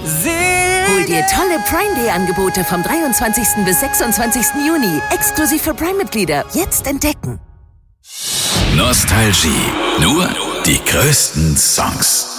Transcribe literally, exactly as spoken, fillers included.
Hol dir tolle Prime Day Angebote vom dreiundzwanzigsten bis sechsundzwanzigsten Juni. Exklusiv für Prime-Mitglieder. Jetzt entdecken. Nostalgie. Nur die größten Songs.